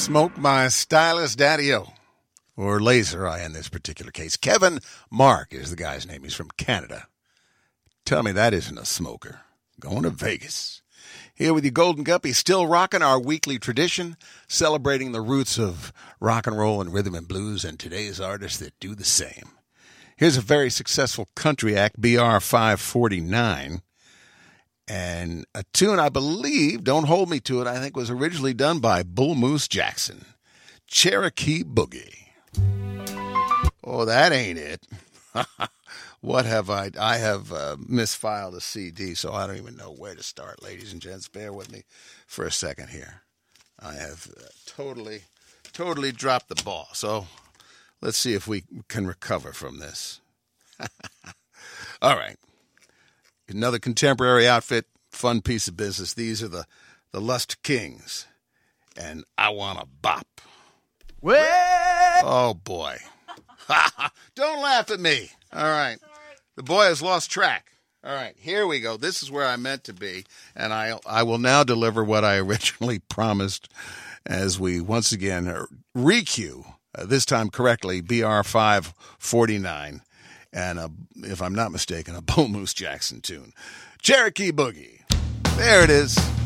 Smoke my stylus daddy-o, or laser eye in this particular case. Kevin Mark is the guy's name. He's from Canada. Tell me that isn't a smoker. Going to Vegas. Here with you, Golden Guppy, still rocking our weekly tradition, celebrating the roots of rock and roll and rhythm and blues, and today's artists that do the same. Here's a very successful country act, BR 549, and a tune I believe, don't hold me to it, I think was originally done by Bull Moose Jackson, Cherokee Boogie. Oh, that ain't it. What have I have misfiled a CD, so I don't even know where to start, ladies and gents. Bear with me for a second here. I have totally dropped the ball. So let's see if we can recover from this. All right. Another contemporary outfit, fun piece of business. These are the Lust Kings, and I Want to Bop. Well, oh, boy. Don't laugh at me. All right. The boy has lost track. All right, here we go. This is where I meant to be, and I will now deliver what I originally promised as we once again re-cue, this time correctly, BR 549, and if I'm not mistaken, a Bull Moose Jackson tune. Cherokee Boogie. There it is.